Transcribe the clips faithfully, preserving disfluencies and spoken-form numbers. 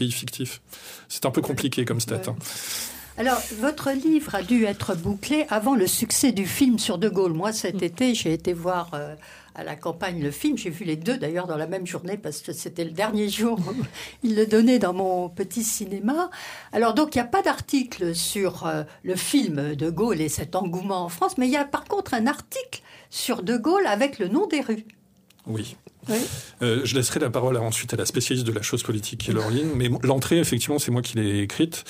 fictif. C'est un peu compliqué comme stat. Ouais. Hein. Alors, votre livre a dû être bouclé avant le succès du film sur De Gaulle. Moi, cet été, j'ai été voir euh, à la campagne le film. J'ai vu les deux, d'ailleurs, dans la même journée, parce que c'était le dernier jour où il le donnait dans mon petit cinéma. Alors, donc, il n'y a pas d'article sur euh, le film De Gaulle et cet engouement en France, mais il y a par contre un article sur De Gaulle avec le nom des rues. Oui. Oui. Euh, je laisserai la parole ensuite à la spécialiste de la chose politique qui est Laureline, mais l'entrée, effectivement, c'est moi qui l'ai écrite.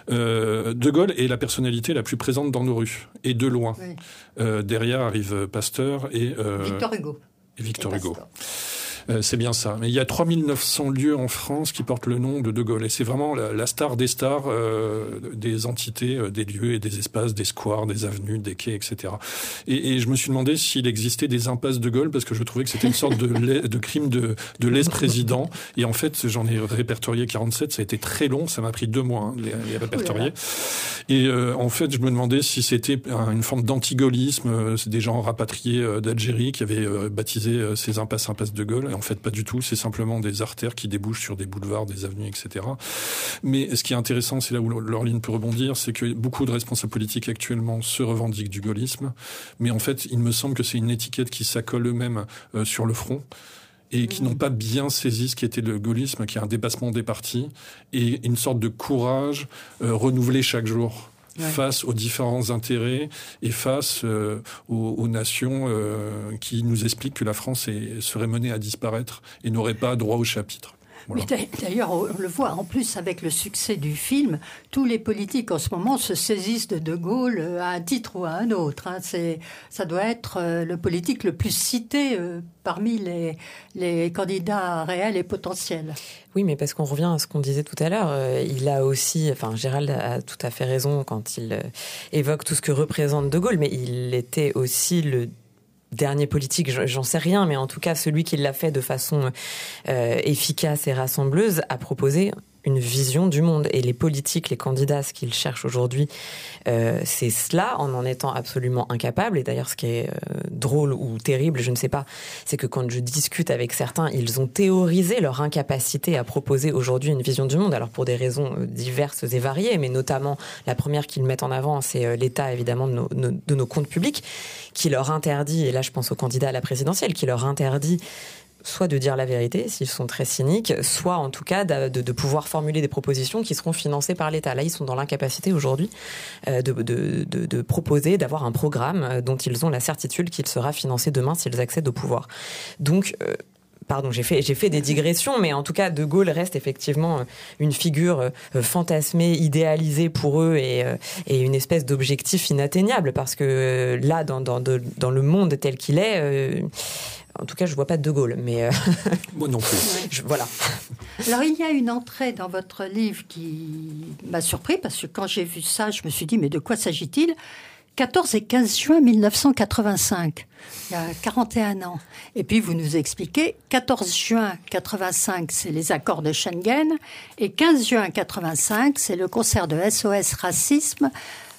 Euh, de Gaulle est la personnalité la plus présente dans nos rues, et de loin. Oui. Euh, derrière arrive Pasteur et... Euh, Victor Hugo. Et Victor et Hugo. Pasteur. Euh, c'est bien ça. Mais il y a trois mille neuf cents lieux en France qui portent le nom de De Gaulle. Et c'est vraiment la, la star des stars, euh, des entités, euh, des lieux et des espaces, des squares, des avenues, des quais, et cetera. Et, et je me suis demandé s'il existait des impasses De Gaulle, parce que je trouvais que c'était une sorte de, la- de crime de, de lèse-président. Et en fait, j'en ai répertorié quarante-sept. Ça a été très long. Ça m'a pris deux mois, hein, les, les répertorier. Et euh, en fait, je me demandais si c'était un, une forme d'antigaullisme. Euh, c'est des gens rapatriés euh, d'Algérie qui avaient euh, baptisé euh, ces impasses impasses De Gaulle. Et en fait, pas du tout. C'est simplement des artères qui débouchent sur des boulevards, des avenues, et cetera. Mais ce qui est intéressant, c'est là où Laureline peut rebondir, c'est que beaucoup de responsables politiques actuellement se revendiquent du gaullisme. Mais en fait, il me semble que c'est une étiquette qui s'accole eux-mêmes euh, sur le front et qui n'ont pas bien saisi ce qui était le gaullisme, qui est un dépassement des partis et une sorte de courage euh, renouvelé chaque jour. Ouais. Face aux différents intérêts et face euh, aux, aux nations euh, qui nous expliquent que la France est, serait menée à disparaître et n'aurait pas droit au chapitre. Voilà. Mais d'ailleurs, on le voit en plus avec le succès du film, tous les politiques en ce moment se saisissent de De Gaulle à un titre ou à un autre. Hein. C'est, ça doit être euh, le politique le plus cité euh, parmi les, les candidats réels et potentiels. Oui, mais parce qu'on revient à ce qu'on disait tout à l'heure, euh, il a aussi, enfin Gérald a tout à fait raison quand il euh, évoque tout ce que représente De Gaulle, mais il était aussi le dernier politique, j'en sais rien, mais en tout cas celui qui l'a fait de façon euh, efficace et rassembleuse a proposé une vision du monde. Et les politiques, les candidats, ce qu'ils cherchent aujourd'hui, euh, c'est cela, en en étant absolument incapables. Et d'ailleurs, ce qui est euh, drôle ou terrible, je ne sais pas, c'est que quand je discute avec certains, ils ont théorisé leur incapacité à proposer aujourd'hui une vision du monde. Alors pour des raisons euh, diverses et variées, mais notamment la première qu'ils mettent en avant, c'est euh, l'état évidemment de nos, nos, de nos comptes publics, qui leur interdit, et là je pense aux candidats à la présidentielle, qui leur interdit soit de dire la vérité, s'ils sont très cyniques, soit en tout cas de, de, de pouvoir formuler des propositions qui seront financées par l'État. Là, ils sont dans l'incapacité aujourd'hui euh, de, de, de, de proposer, d'avoir un programme dont ils ont la certitude qu'il sera financé demain s'ils accèdent au pouvoir. Donc... Euh, Pardon, j'ai fait, j'ai fait des digressions, mais en tout cas, De Gaulle reste effectivement une figure euh, fantasmée, idéalisée pour eux et, euh, et une espèce d'objectif inatteignable parce que euh, là, dans, dans, de, dans le monde tel qu'il est, euh, en tout cas, je ne vois pas De Gaulle, mais... Euh, Moi non plus. je, voilà. Alors, il y a une entrée dans votre livre qui m'a surpris parce que quand j'ai vu ça, je me suis dit, mais de quoi s'agit-il ? quatorze et quinze juin mille neuf cent quatre-vingt-cinq, il y a quarante et un ans. Et puis, vous nous expliquez, quatorze juin quatre-vingt-cinq, c'est les accords de Schengen, et quinze juin quatre-vingt-cinq, c'est le concert de S O S Racisme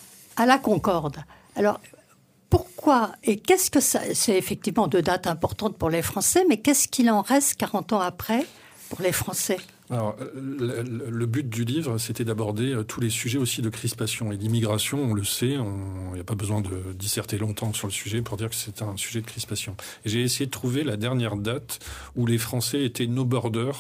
à la Concorde. Alors, pourquoi et qu'est-ce que ça... C'est effectivement deux dates importantes pour les Français, mais qu'est-ce qu'il en reste quarante ans après pour les Français ? Alors, le, le but du livre, c'était d'aborder tous les sujets aussi de crispation. Et l'immigration, on le sait, il n'y a pas besoin de disserter longtemps sur le sujet pour dire que c'est un sujet de crispation. Et j'ai essayé de trouver la dernière date où les Français étaient no border,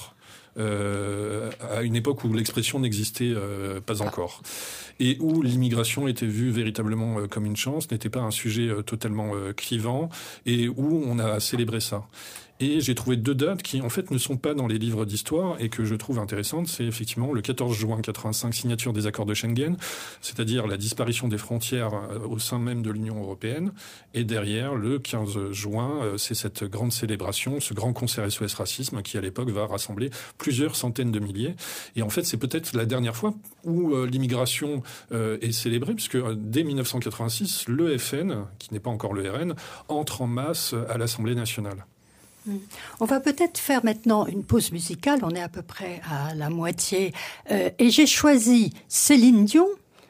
euh, à une époque où l'expression n'existait euh, pas encore. Et où l'immigration était vue véritablement euh, comme une chance, n'était pas un sujet euh, totalement euh, clivant, et où on a célébré ça. Et j'ai trouvé deux dates qui, en fait, ne sont pas dans les livres d'histoire et que je trouve intéressantes. C'est effectivement le quatorze juin quatre-vingt-cinq, signature des accords de Schengen, c'est-à-dire la disparition des frontières au sein même de l'Union européenne. Et derrière, le quinze juin, c'est cette grande célébration, ce grand concert S O S Racisme qui, à l'époque, va rassembler plusieurs centaines de milliers. Et en fait, c'est peut-être la dernière fois où euh, l'immigration euh, est célébrée, puisque euh, dès mille neuf cent quatre-vingt-six, l'E F N, qui n'est pas encore le R N, entre en masse à l'Assemblée nationale. On va peut-être faire maintenant une pause musicale, on est à peu près à la moitié. Euh, et j'ai choisi Céline Dion,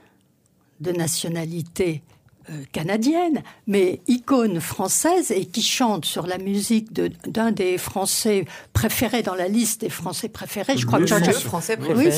de nationalité euh, canadienne, mais icône française et qui chante sur la musique de, d'un des Français préférés dans la liste des Français préférés. Je crois le que George... Français préféré. Oui,